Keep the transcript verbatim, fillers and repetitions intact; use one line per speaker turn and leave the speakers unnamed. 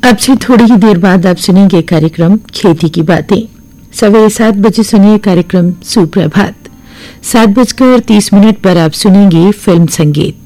अब से थोड़ी ही देर बाद आप सुनेंगे कार्यक्रम खेती की बातें। सवेरे सात बजे सुनिए कार्यक्रम सुप्रभात। सात बजकर तीस मिनट पर आप सुनेंगे फिल्म संगीत।